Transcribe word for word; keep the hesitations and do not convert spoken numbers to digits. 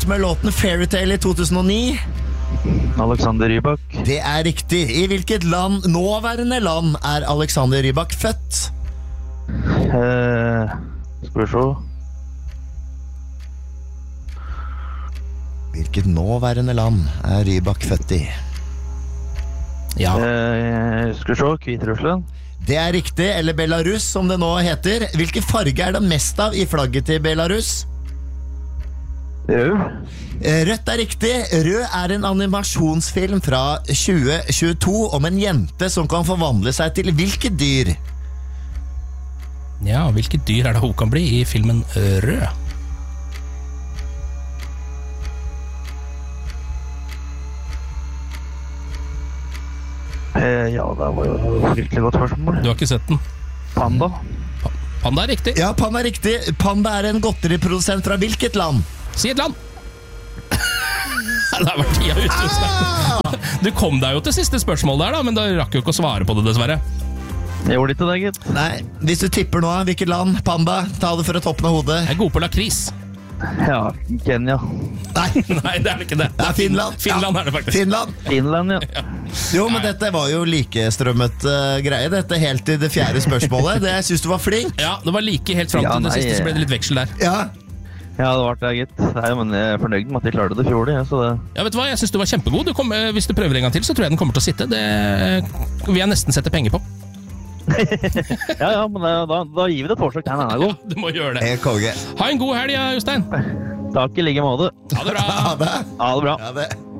med låten Fairytale i to tusen og ni? Alexander Rybak. Det er riktig. I hvilket land, nåværende land, er Alexander Rybak født? Eh, skal vi se. Hvilket nåværende land er Rybak født i? Ja. Eh, skal vi se, Hviterussland. Det er riktig, eller Belarus som det nå heter. Hvilken farge er det mest av i flagget til Belarus? Rød. Rødt er riktig. Rød er en animasjonsfilm fra tjue tjueto om en jente som kan forvandle seg til hvilket dyr? Ja, hvilket dyr er det hun kan bli i filmen Rød? Eh, ja, det var jo et virkelig godt spørsmål. Du har ikke sett den? Panda. Pa Panda er riktig. Ja, panda er riktig. Panda er en godteriprodusent fra hvilket land? Si et land. Det var tida ute. Ah! Du kom deg jo til siste spørsmål der da, men da rakk jo ikke å svare på det dessverre. Jeg gjorde ikke det, gitt. Nei, hvis du tipper nå, hvilket land? Panda, ta det for å toppe med hodet. Jeg er god på lakris. Ja, Kenya. Nei, Nei, det er ikke det. det er Finland. Finland Ja, er det faktisk. Finland. Finland, ja. Ja. Jo, men dette var jo likestrømmet uh, greie. Dette helt til det fjerde spørsmålet. Det, jeg synes du var flink. Ja, det var like helt fram til Ja, det nei, siste, så ble det litt veksel der. Ja, Ja, det var det, gitt. Nei, men jeg er fornøyd med at jeg klarte det i fjor, det, så det... Ja, vet du hva, jeg synes du var kjempegod. Du kommer, hvis du prøver en gang til, så tror jeg den kommer til å sitte. Det vil jeg nesten sette penger på. Ja, ja, men da, da, da gir vi det et forsøk til en annen gang. Du må gjøre det. jeg er konge. Ha en god helg, Jostein. Takk i like måte. Ha det bra. Ha det. Ha det bra. Ha det.